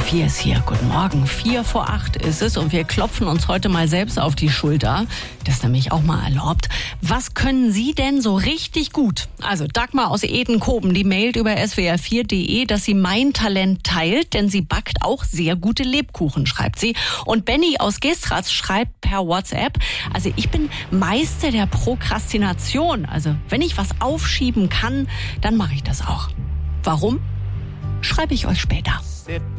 4 ist hier. Guten Morgen. 7:45 ist es und wir klopfen uns heute mal selbst auf die Schulter. Das ist nämlich auch mal erlaubt. Was können Sie denn so richtig gut? Also Dagmar aus Edenkoben, die mailt über swr4.de, dass sie mein Talent teilt, denn sie backt auch sehr gute Lebkuchen, schreibt sie. Und Benny aus Geestratz schreibt per WhatsApp, also ich bin Meister der Prokrastination. Also wenn ich was aufschieben kann, dann mache ich das auch. Warum? Schreibe ich euch später.